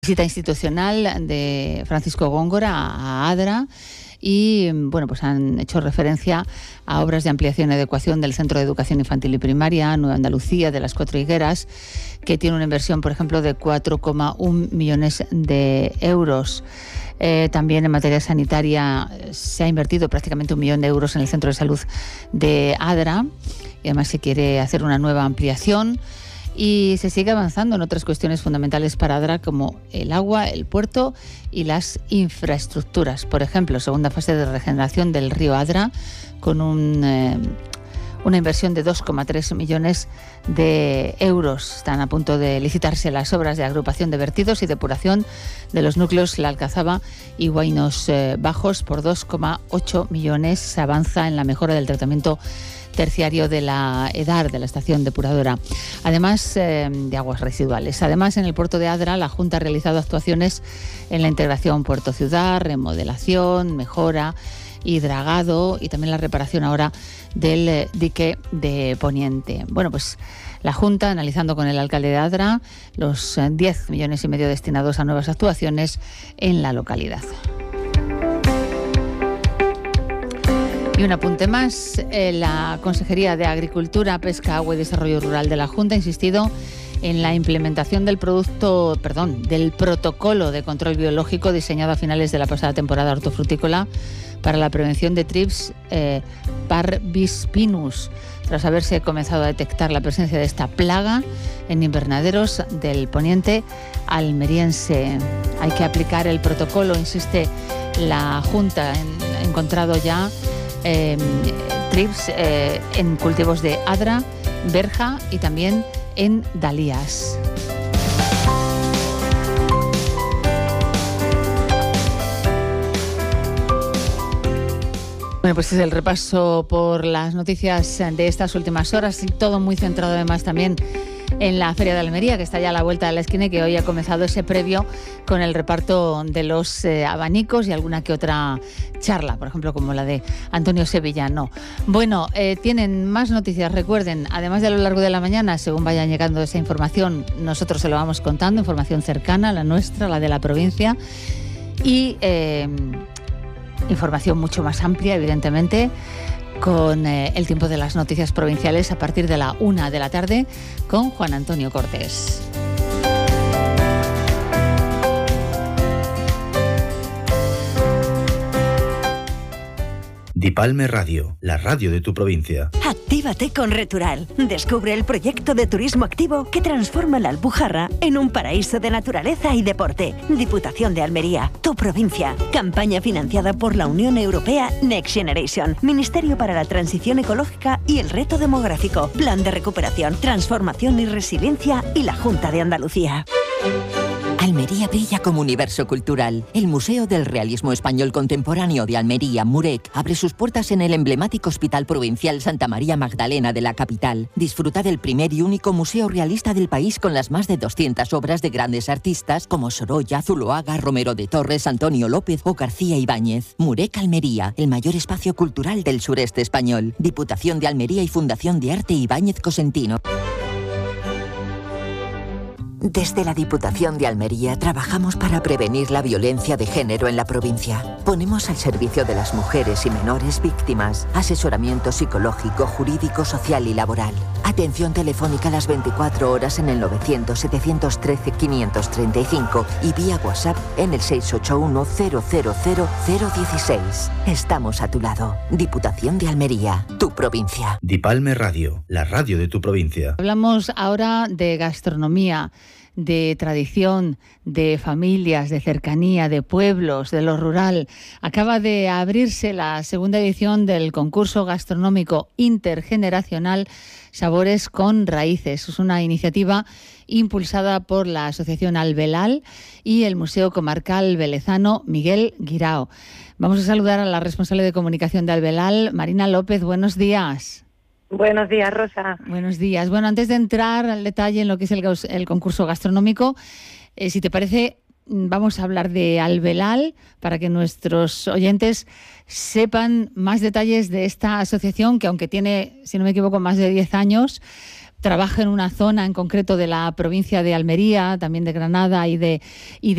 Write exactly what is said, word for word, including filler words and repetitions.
Visita institucional de Francisco Góngora a Adra y bueno, pues han hecho referencia a obras de ampliación y adecuación del Centro de Educación Infantil y Primaria Nueva Andalucía de las Cuatro Higueras, que tiene una inversión, por ejemplo, de cuatro coma uno millones de euros. Eh, también en materia sanitaria se ha invertido prácticamente un millón de euros en el Centro de Salud de Adra y además se quiere hacer una nueva ampliación. Y se sigue avanzando en otras cuestiones fundamentales para Adra, como el agua, el puerto y las infraestructuras. Por ejemplo, segunda fase de regeneración del río Adra, con un, eh, una inversión de dos coma tres millones de euros. Están a punto de licitarse las obras de agrupación de vertidos y depuración de los núcleos La Alcazaba y Guainos eh, Bajos por dos coma ocho millones. Se avanza en la mejora del tratamiento terciario de la EDAR, de la estación depuradora, además eh, de aguas residuales. Además, en el puerto de Adra, la Junta ha realizado actuaciones en la integración puerto-ciudad, remodelación, mejora y dragado, y también la reparación ahora del eh, dique de Poniente. Bueno, pues la Junta, analizando con el alcalde de Adra los eh, diez millones y medio destinados a nuevas actuaciones en la localidad. Y un apunte más, eh, la Consejería de Agricultura, Pesca, Agua y Desarrollo Rural de la Junta ha insistido en la implementación del producto, perdón, del protocolo de control biológico diseñado a finales de la pasada temporada hortofrutícola para la prevención de trips eh, parvispinus, tras haberse comenzado a detectar la presencia de esta plaga en invernaderos del poniente almeriense. Hay que aplicar el protocolo, insiste la Junta, ha encontrado ya Eh, trips eh, en cultivos de Adra, Berja y también en Dalías. Bueno, pues es el repaso por las noticias de estas últimas horas y todo muy centrado además también en la Feria de Almería, que está ya a la vuelta de la esquina y que hoy ha comenzado ese previo con el reparto de los eh, abanicos y alguna que otra charla, por ejemplo, como la de Antonio Sevillano. Bueno, eh, tienen más noticias, recuerden, además de a lo largo de la mañana, según vaya llegando esa información, nosotros se lo vamos contando, información cercana, la nuestra, la de la provincia, y eh, información mucho más amplia, evidentemente, con eh, el tiempo de las noticias provinciales a partir de la una de la tarde con Juan Antonio Cortés. Dipalme Radio, la radio de tu provincia. Actívate con Retural. Descubre el proyecto de turismo activo que transforma la Alpujarra en un paraíso de naturaleza y deporte. Diputación de Almería, tu provincia. Campaña financiada por la Unión Europea Next Generation, Ministerio para la Transición Ecológica y el Reto Demográfico, Plan de Recuperación, Transformación y Resiliencia y la Junta de Andalucía. Almería brilla como universo cultural. El Museo del Realismo Español Contemporáneo de Almería, Murec, abre sus puertas en el emblemático Hospital Provincial Santa María Magdalena de la capital. Disfruta del primer y único museo realista del país con las más de doscientas obras de grandes artistas como Sorolla, Zuloaga, Romero de Torres, Antonio López o García Ibáñez. Murec Almería, el mayor espacio cultural del sureste español. Diputación de Almería y Fundación de Arte Ibáñez Cosentino. Desde la Diputación de Almería trabajamos para prevenir la violencia de género en la provincia. Ponemos al servicio de las mujeres y menores víctimas asesoramiento psicológico, jurídico, social y laboral. Atención telefónica las veinticuatro horas en el novecientos, setecientos trece, quinientos treinta y cinco y vía WhatsApp en el seis ocho uno, cero cero cero, cero dieciséis. Estamos a tu lado. Diputación de Almería, tu provincia. Dipalme Radio, la radio de tu provincia. Hablamos ahora de gastronomía, de tradición, de familias, de cercanía, de pueblos, de lo rural. Acaba de abrirse la segunda edición del concurso gastronómico intergeneracional Sabores con Raíces. Es una iniciativa impulsada por la Asociación Albelal y el Museo Comarcal Velezano Miguel Guirao. Vamos a saludar a la responsable de comunicación de Albelal, Marina López. Buenos días. Buenos días, Rosa. Buenos días. Bueno, antes de entrar al detalle en lo que es el, el concurso gastronómico, eh, si te parece, vamos a hablar de Albelal para que nuestros oyentes sepan más detalles de esta asociación que, aunque tiene, si no me equivoco, más de diez años, trabaja en una zona en concreto de la provincia de Almería, también de Granada y de, y de